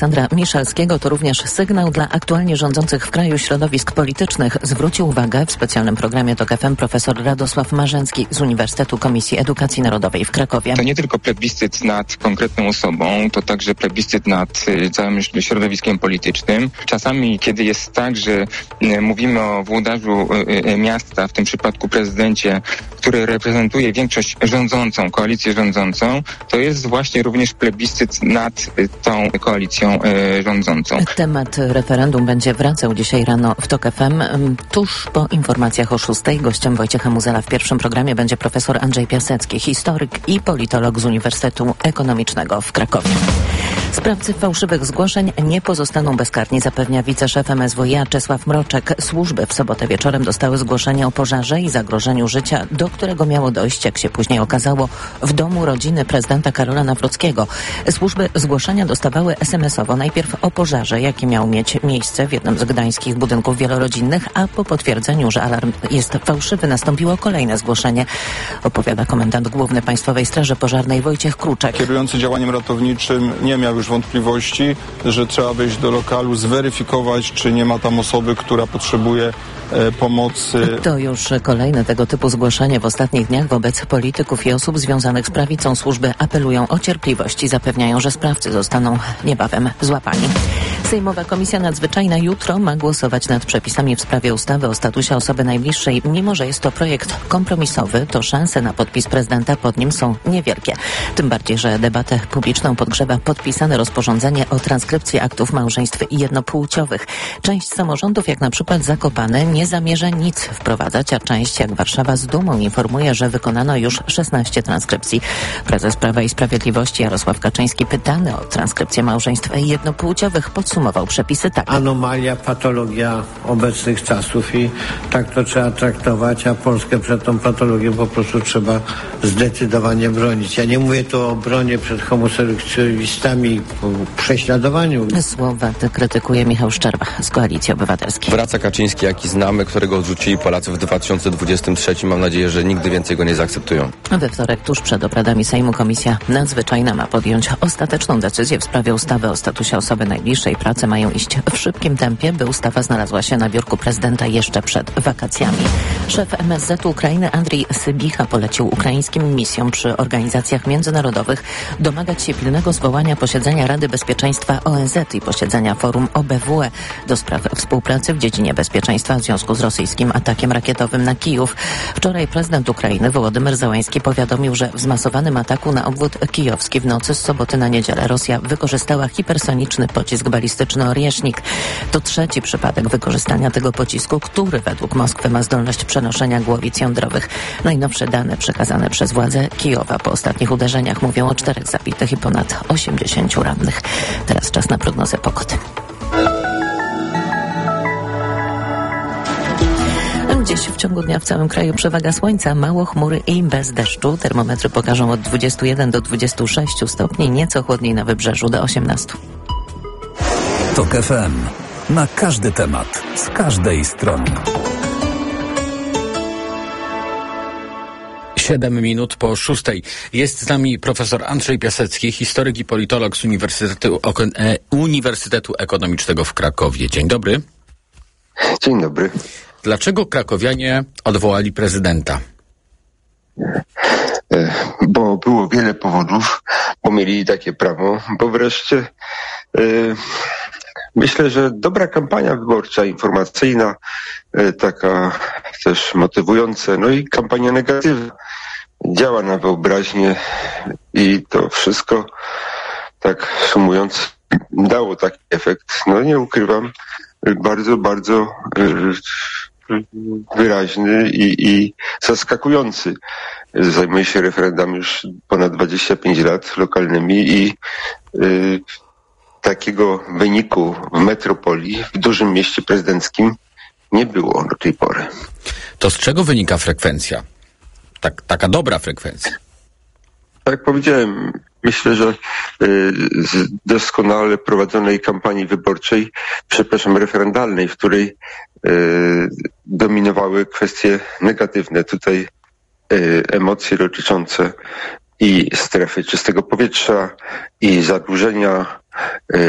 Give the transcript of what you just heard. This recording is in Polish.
Aleksandra Miszalskiego to również sygnał dla aktualnie rządzących w kraju środowisk politycznych. Zwrócił uwagę w specjalnym programie TOK FM profesor Radosław Marzęcki z Uniwersytetu Komisji Edukacji Narodowej w Krakowie. To nie tylko plebiscyt nad konkretną osobą, to także plebiscyt nad całym środowiskiem politycznym. Czasami, kiedy jest tak, że mówimy o włodarzu miasta, w tym przypadku prezydencie, który reprezentuje większość rządzącą, koalicję rządzącą, to jest właśnie również plebiscyt nad tą koalicją rządzącą. Temat referendum będzie wracał dzisiaj rano w TOK FM. Tuż po informacjach o 6:00 gościem Wojciecha Muzela w pierwszym programie będzie profesor Andrzej Piasecki, historyk i politolog z Uniwersytetu Ekonomicznego w Krakowie. Sprawcy fałszywych zgłoszeń nie pozostaną bezkarni, zapewnia wiceszef MSWiA Czesław Mroczek. Służby w sobotę wieczorem dostały zgłoszenie o pożarze i zagrożeniu życia, do którego miało dojść, jak się później okazało, w domu rodziny prezydenta Karola Nawrockiego. Służby zgłoszenia dostawały SMS-owo najpierw o pożarze, jaki miał mieć miejsce w jednym z gdańskich budynków wielorodzinnych, a po potwierdzeniu, że alarm jest fałszywy, nastąpiło kolejne zgłoszenie, opowiada komendant główny Państwowej Straży Pożarnej Wojciech Kruczek. Kierujący działaniem ratowniczym nie miał już wątpliwości, że trzeba wejść do lokalu, zweryfikować, czy nie ma tam osoby, która potrzebuje pomocy. To już kolejne tego typu zgłoszenie w ostatnich dniach wobec polityków i osób związanych z prawicą. Służby apelują o cierpliwość i zapewniają, że sprawcy zostaną niebawem złapani. Sejmowa Komisja Nadzwyczajna jutro ma głosować nad przepisami w sprawie ustawy o statusie osoby najbliższej. Mimo że jest to projekt kompromisowy, to szanse na podpis prezydenta pod nim są niewielkie. Tym bardziej, że debatę publiczną podgrzewa podpisane rozporządzenie o transkrypcji aktów małżeństw jednopłciowych. Część samorządów, jak na przykład Zakopane, nie zamierza nic wprowadzać, a część, jak Warszawa, z dumą informuje, że wykonano już 16 transkrypcji. Prezes Prawa i Sprawiedliwości Jarosław Kaczyński, pytany o transkrypcję małżeństw jednopłciowych, podsumował przepisy tak. Anomalia, patologia obecnych czasów i tak to trzeba traktować, a Polskę przed tą patologią po prostu trzeba zdecydowanie bronić. Ja nie mówię tu o obronie przed homoseksualistami, prześladowaniu. Słowa te krytykuje Michał Szczerba z Koalicji Obywatelskiej. Wraca Kaczyński, jaki znamy, którego odrzucili Polacy w 2023. Mam nadzieję, że nigdy więcej go nie zaakceptują. We wtorek, tuż przed obradami Sejmu, Komisja Nadzwyczajna ma podjąć ostateczną decyzję w sprawie ustawy o statusie osoby najbliższej. Prace mają iść w szybkim tempie, by ustawa znalazła się na biurku prezydenta jeszcze przed wakacjami. Szef MSZ Ukrainy Andrii Sybicha polecił ukraińskim misjom przy organizacjach międzynarodowych domagać się pilnego zwołania posiedzenia Rady Bezpieczeństwa ONZ i posiedzenia Forum OBWE do spraw współpracy w dziedzinie bezpieczeństwa w związku z rosyjskim atakiem rakietowym na Kijów. Wczoraj prezydent Ukrainy Wołodymyr Zełański powiadomił, że w zmasowanym ataku na obwód kijowski w nocy z soboty na niedzielę Rosja wykorzystała hipersoniczny pocisk balistyczny Oriesznik. To trzeci przypadek wykorzystania tego pocisku, który według Moskwy ma zdolność przenoszenia głowic jądrowych. Najnowsze dane przekazane przez władze Kijowa po ostatnich uderzeniach mówią o 4 zabitych i ponad 80 rannych. Teraz czas na prognozę pogody. Dziś w ciągu dnia w całym kraju przewaga słońca, mało chmury i bez deszczu. Termometry pokażą od 21 do 26 stopni, nieco chłodniej na wybrzeżu do 18. TOK FM. Na każdy temat, z każdej strony. 7 minut po 6:00. Jest z nami profesor Andrzej Piasecki, historyk i politolog z Uniwersytetu Ekonomicznego w Krakowie. Dzień dobry. Dzień dobry. Dlaczego krakowianie odwołali prezydenta? Bo było wiele powodów, bo mieli takie prawo, bo wreszcie myślę, że dobra kampania wyborcza, informacyjna, taka też motywująca, no i kampania negatywna działa na wyobraźnię i to wszystko, tak sumując, dało taki efekt, no nie ukrywam, bardzo, bardzo wyraźny i zaskakujący. Zajmuję się referendami już ponad 25 lat lokalnymi i takiego wyniku w metropolii, w dużym mieście prezydenckim nie było do tej pory. To z czego wynika frekwencja? Taka dobra frekwencja. Tak jak powiedziałem, myślę, że z doskonale prowadzonej kampanii wyborczej, referendalnej, w której dominowały kwestie negatywne. Tutaj emocje dotyczące i strefy czystego powietrza, i zadłużenia,